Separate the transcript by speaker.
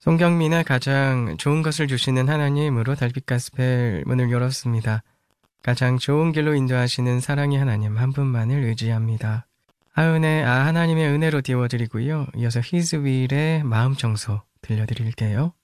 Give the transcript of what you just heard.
Speaker 1: 송경민의 가장 좋은 것을 주시는 하나님으로 달빛 가스펠 문을 열었습니다. 가장 좋은 길로 인도하시는 사랑의 하나님 한 분만을 의지합니다. 하은의 하나님의 은혜로 띄워드리고요. 이어서 히즈윌의 마음 청소 들려드릴게요.